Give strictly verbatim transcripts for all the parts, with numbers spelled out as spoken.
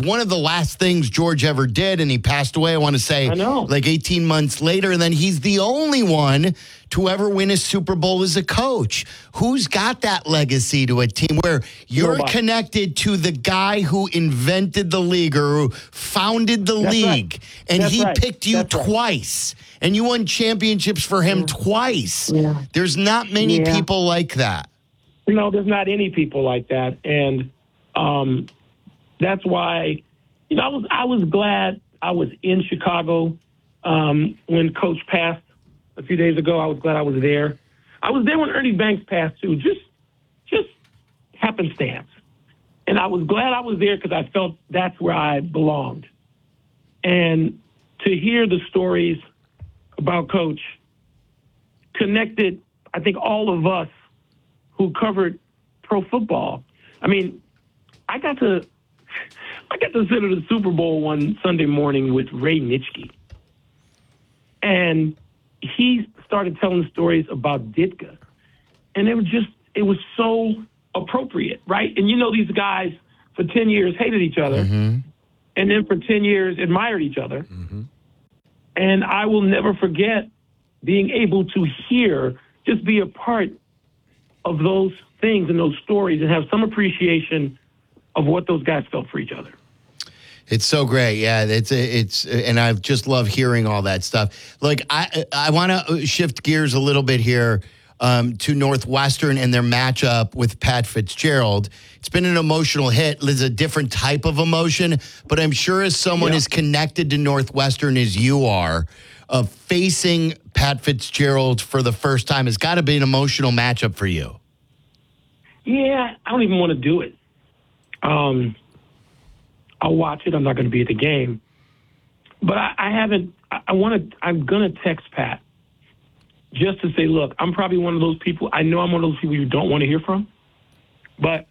was one of the last things George ever did, and he passed away, I want to say, I know. like eighteen months later, and then he's the only one to ever win a Super Bowl as a coach. Who's got that legacy to a team where you're Nobody. connected to the guy who invented the league or who founded the That's league, right. and That's he right. picked you That's right. twice, and you won championships for him Yeah. twice. Yeah. There's not many Yeah. people like that. No, there's not any people like that, and um, that's why, you know, I was I was glad I was in Chicago um, when Coach passed a few days ago. I was glad I was there. I was there when Ernie Banks passed too, just just happenstance, and I was glad I was there because I felt that's where I belonged. And to hear the stories about Coach connected, I think all of us who covered pro football. I mean, I got to I got to sit at the Super Bowl one Sunday morning with Ray Nitschke. And he started telling stories about Ditka. And it was just, it was so appropriate, right? And you know, these guys for ten years hated each other. Mm-hmm. And then for ten years admired each other. Mm-hmm. And I will never forget being able to hear, just be a part of those things and those stories and have some appreciation of what those guys felt for each other. It's so great. Yeah, it's it's and I just love hearing all that stuff. Like I I want to shift gears a little bit here um, to Northwestern and their matchup with Pat Fitzgerald. It's been an emotional hit. There's a different type of emotion, but I'm sure as someone Yeah. as connected to Northwestern as you are, uh, facing Pat Fitzgerald for the first time has got to be an emotional matchup for you. Yeah, I don't even want to do it. Um, I'll watch it. I'm not going to be at the game. But I, I haven't, I, I want to, I'm going to text Pat just to say, look, I'm probably one of those people, I know I'm one of those people you don't want to hear from. But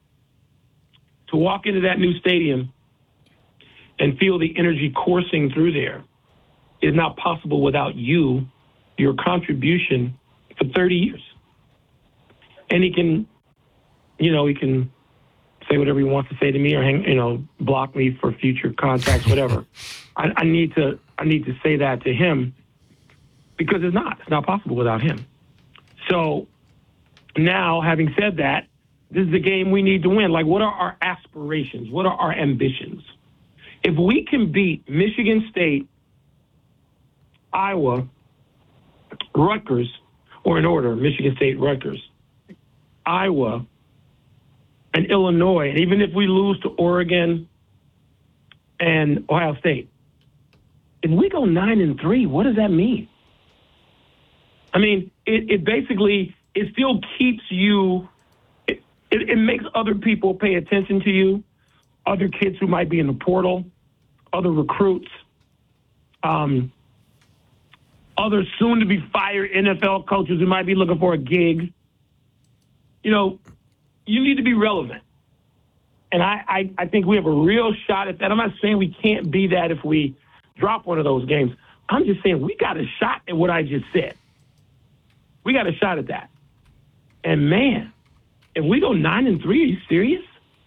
to walk into that new stadium and feel the energy coursing through there is not possible without you, your contribution for thirty years. And he can, you know, he can say whatever he wants to say to me or hang, you know, block me for future contacts, whatever. I, I need to, I need to say that to him because it's not, it's not possible without him. So now, having said that, this is a game we need to win. Like, what are our aspirations? What are our ambitions? If we can beat Michigan State, Iowa, Rutgers, or in order, Michigan State, Rutgers, Iowa, and Illinois, and even if we lose to Oregon and Ohio State, if we go nine and three, what does that mean? I mean, it, it basically, it still keeps you, it, it, it makes other people pay attention to you, other kids who might be in the portal, other recruits, um, other soon-to-be-fired N F L coaches who might be looking for a gig. You know, you need to be relevant. And I, I, I think we have a real shot at that. I'm not saying we can't be that if we drop one of those games. I'm just saying we got a shot at what I just said. We got a shot at that. And, man, if we go nine and three, are you serious?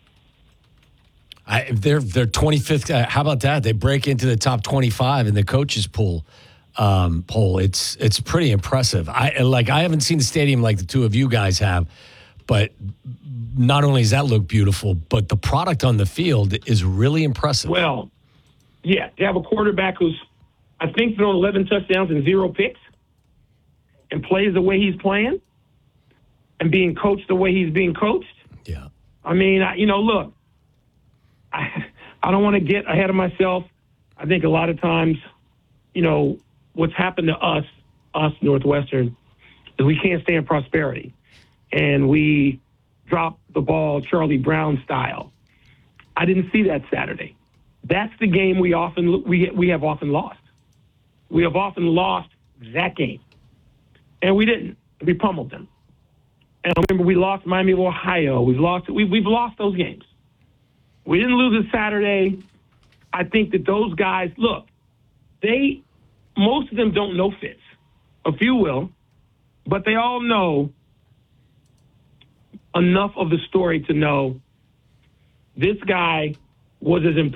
I, they're they're twenty-fifth. Uh, how about that? They break into the top twenty-five in the coaches pool um, poll. It's it's pretty impressive. I like I haven't seen the stadium like the two of you guys have, but not only does that look beautiful, but the product on the field is really impressive. Well, yeah, to have a quarterback who's, I think, thrown eleven touchdowns and zero picks and plays the way he's playing and being coached the way he's being coached. Yeah. I mean, I, you know, look, I, I don't want to get ahead of myself. I think a lot of times, you know, what's happened to us, us Northwestern, is we can't stay in prosperity. And we drop the ball Charlie Brown style. I didn't see that Saturday. That's the game we often we we have often lost. We have often lost that game, and we didn't. We pummeled them. And I remember we lost Miami of Ohio. We've lost. We, we've lost those games. We didn't lose it Saturday. I think that those guys, look, they most of them don't know Fitz. A few will, but they all know enough of the story to know this guy was as impressive